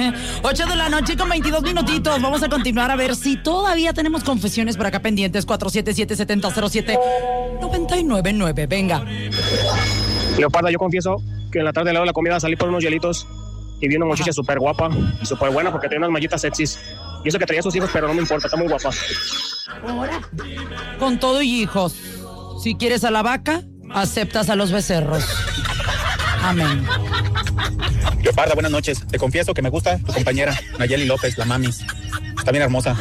8 de la noche con 22 minutitos. Vamos a continuar a ver si todavía tenemos confesiones por acá pendientes. 477-7007-999. Venga. Leoparda, yo confieso que en la tarde, al lado de la comida, salí por unos hielitos y vi una muchacha súper guapa y súper buena porque tenía unas mallitas sexys. Y eso que traía a sus hijos, pero no me importa, está muy guapa. Con todo y hijos. Si quieres a la vaca, aceptas a los becerros. Amén. Leoparda, buenas noches. Te confieso que me gusta tu compañera, Nayeli López, la mamis. Está bien hermosa.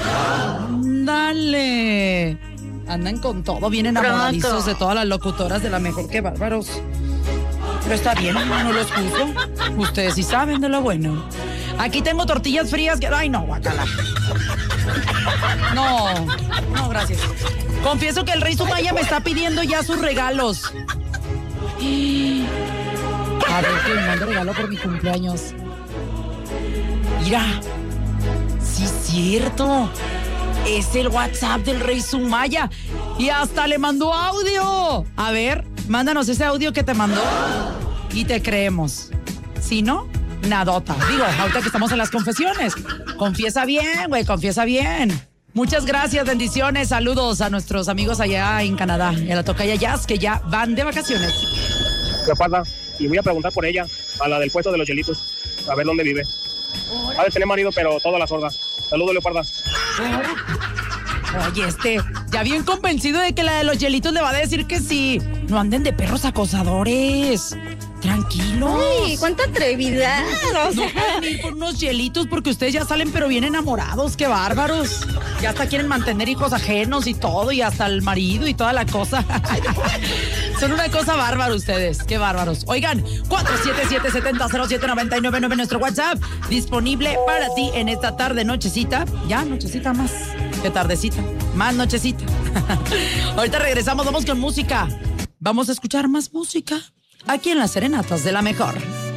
Dale. Andan con todo, bien enamoradizos de todas las locutoras de La Mejor. Qué bárbaros. Pero está bien, no los juzgo. Ustedes sí saben de lo bueno. Aquí tengo tortillas frías que... Ay, no, guacala. No, gracias. Confieso que el Rey Sumaya me está pidiendo ya sus regalos. A ver, que me mande regalo por mi cumpleaños. Mira. Sí, es cierto. Es el WhatsApp del Rey Sumaya. Y hasta le mandó audio. A ver, mándanos ese audio que te mandó y te creemos. Si no, nadota. Digo, ahorita que estamos en las confesiones. Confiesa bien, güey, confiesa bien. Muchas gracias, bendiciones, saludos a nuestros amigos allá en Canadá y a la tocaya Jazz que ya van de vacaciones. Leoparda, y voy a preguntar por ella, a la del puesto de los hielitos, a ver dónde vive. Ha de tener marido, pero toda la sorda. Saludos, Leoparda. Oye, ya bien convencido de que la de los hielitos le va a decir que sí. No anden de perros acosadores. Tranquilos. Ay, cuánta atrevidad. No pueden ir por unos hielitos porque ustedes ya salen pero bien enamorados. Qué bárbaros. Ya hasta quieren mantener hijos ajenos y todo, y hasta el marido y toda la cosa. Son una cosa bárbara ustedes. Qué bárbaros. Oigan, 477-7007-999, nuestro WhatsApp, disponible para ti en esta tarde, nochecita. Ya, nochecita más. Qué tardecita. Más nochecita. Ahorita regresamos, vamos con música. Vamos a escuchar más música aquí en las Serenatas de La Mejor.